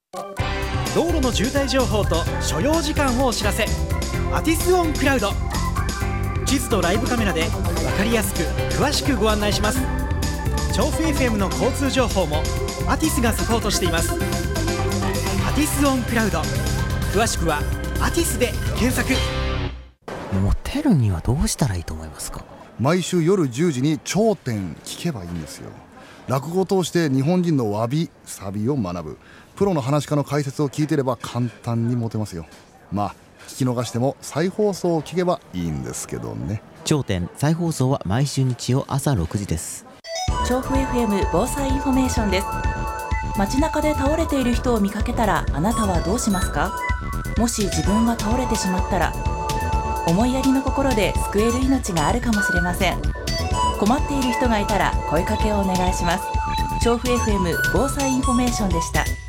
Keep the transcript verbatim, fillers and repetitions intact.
道路の渋滞情報と所要時間をお知らせ。アティスオンクラウド。地図とライブカメラで分かりやすく詳しくご案内します。調布 エフエム の交通情報もアティスがサポートしています。アティスオンクラウド。詳しくはアティスで検索。 モテるにはどうしたらいいと思いますか？ 毎週夜じゅうじに頂点聞けばいいんですよ。落語を通して日本人のわびさびを学ぶプロの話し家の解説を聞いてれば簡単にモテますよ。まあ聞き逃しても再放送を聞けばいいんですけどね。 頂点再放送は毎週日曜朝ろくじです。 調布 エフエム 防災インフォメーションです。街中で倒れている人を見かけたらあなたはどうしますか？もし自分が倒れてしまったら、思いやりの心で救える命があるかもしれません。困っている人がいたら声かけをお願いします。調布 エフエム 防災インフォメーションでした。